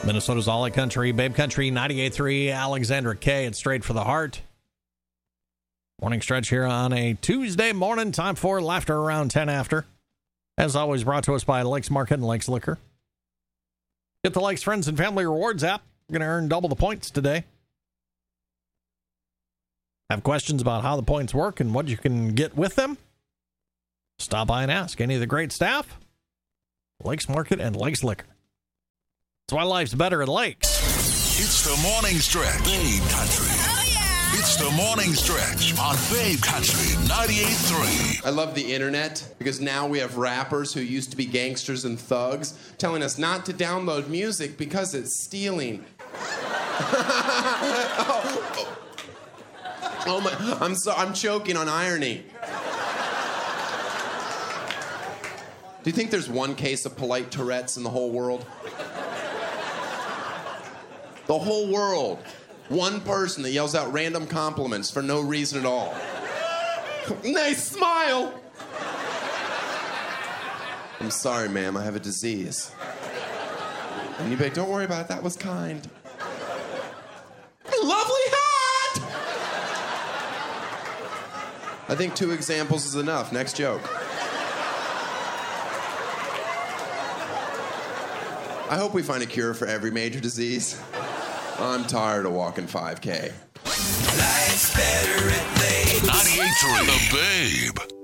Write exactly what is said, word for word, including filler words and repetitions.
Minnesota's All Country, Babe Country, ninety-eight point three, Alexandra K. It's straight for the heart. Morning stretch here on a Tuesday morning. Time for Laughter around ten after. As always, brought to us by Lakes Market and Lakes Liquor. Get the Lakes Friends and Family Rewards app. You're going to earn double the points today. Have questions about how the points work and what you can get with them? Stop by and ask any of the great staff. Lakes Market and Lakes Liquor. That's why life's better at Lakes. It's the morning stretch. Babe Country. Oh, yeah. It's the morning stretch on Babe Country ninety-eight point three. I love the internet because now we have rappers who used to be gangsters and thugs telling us not to download music because it's stealing. oh, oh. oh my! I'm so I'm choking on irony. Do you think there's one case of polite Tourette's in the whole world? The whole world. One person that yells out random compliments for no reason at all. Nice smile. I'm sorry, ma'am, I have a disease. And you'd be like, don't worry about it, that was kind. Lovely hat! I think two examples is enough. Next joke. I hope we find a cure for every major disease. I'm tired of walking five K. Life's better at Babe. ninety-eight point three. The Babe.